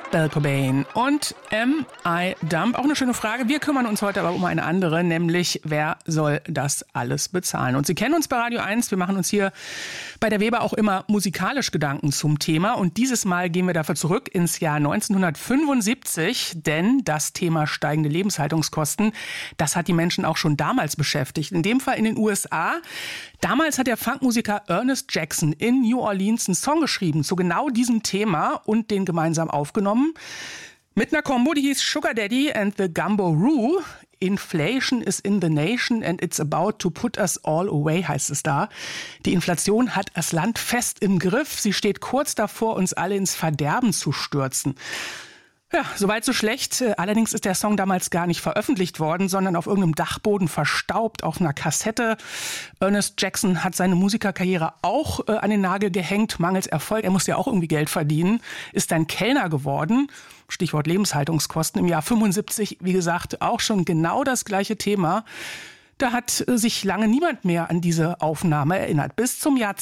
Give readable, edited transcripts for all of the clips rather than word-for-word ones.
Kurt Cobain und Am I Dumb? Auch eine schöne Frage. Wir kümmern uns heute aber um eine andere, nämlich wer soll das alles bezahlen? Und Sie kennen uns bei Radio 1. Wir machen uns hier bei der Weber auch immer musikalisch Gedanken zum Thema. Und dieses Mal gehen wir dafür zurück ins Jahr 1975, denn das Thema steigende Lebenshaltungskosten, das hat die Menschen auch schon damals beschäftigt. In dem Fall in den USA. Damals hat der Funkmusiker Ernest Jackson in New Orleans einen Song geschrieben zu genau diesem Thema und den gemeinsam aufgenommen. Mit einer Kombo, die hieß Sugar Daddy and the Gumbo-Roo. Inflation is in the nation and it's about to put us all away, heißt es da. Die Inflation hat das Land fest im Griff. Sie steht kurz davor, uns alle ins Verderben zu stürzen. Ja, soweit so schlecht. Allerdings ist der Song damals gar nicht veröffentlicht worden, sondern auf irgendeinem Dachboden verstaubt auf einer Kassette. Ernest Jackson hat seine Musikerkarriere auch an den Nagel gehängt, mangels Erfolg. Er musste ja auch irgendwie Geld verdienen, ist dann Kellner geworden. Stichwort Lebenshaltungskosten. Im Jahr 75, wie gesagt, auch schon genau das gleiche Thema. Da hat sich lange niemand mehr an diese Aufnahme erinnert. Bis zum Jahr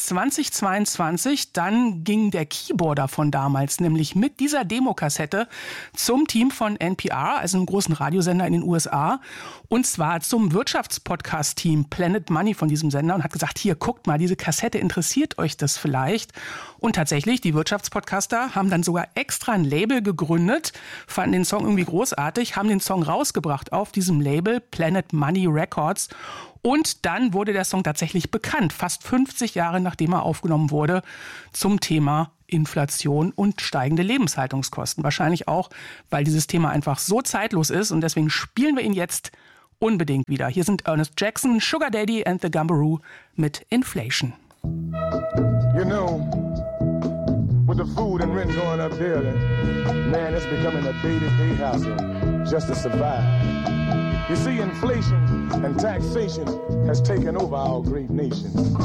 2022, dann ging der Keyboarder von damals nämlich mit dieser Demokassette zum Team von NPR, also einem großen Radiosender in den USA, und zwar zum Wirtschaftspodcast-Team Planet Money von diesem Sender und hat gesagt, hier, guckt mal, diese Kassette, interessiert euch das vielleicht? Und tatsächlich, die Wirtschaftspodcaster haben dann sogar extra ein Label gegründet, fanden den Song irgendwie großartig, haben den Song rausgebracht auf diesem Label Planet Money Records. Und dann wurde der Song tatsächlich bekannt, fast 50 Jahre nachdem er aufgenommen wurde, zum Thema Inflation und steigende Lebenshaltungskosten. Wahrscheinlich auch, weil dieses Thema einfach so zeitlos ist und deswegen spielen wir ihn jetzt unbedingt wieder. Hier sind Ernest Jackson, Sugar Daddy and the Gumbo-Roo mit Inflation. You know, with the food and rent going up daily, man, it's becoming a day-to-day hassle just to survive. You see, inflation and taxation has taken over our great nation.